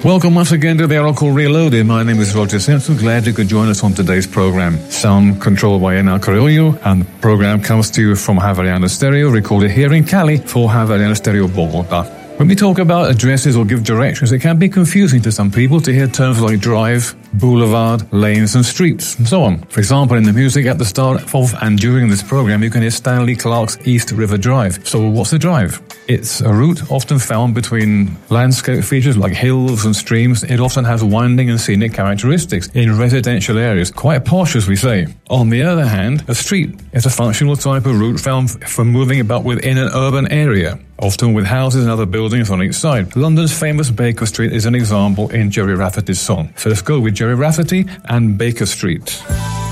Welcome once again to the Oracle Reloaded. My name is Roger Simpson. Glad you could join us on today's program. Sound controlled by Enal Carrillo, and the program comes to you from Havariana Stereo, recorded here in Cali for Havariana Stereo Bogota. When we talk about addresses or give directions, it can be confusing to some people to hear terms like drive, boulevard, lanes and streets, and so on. For example, in the music at the start of and during this program, you can hear Stanley Clarke's East River Drive. So what's a drive? It's a route often found between landscape features like hills and streams. It often has winding and scenic characteristics in residential areas, quite posh as we say. On the other hand, a street is a functional type of route found for moving about within an urban area, often with houses and other buildings on each side. London's famous Baker Street is an example in Gerry Rafferty's song. So let's go with Gerry Rafferty and Baker Street.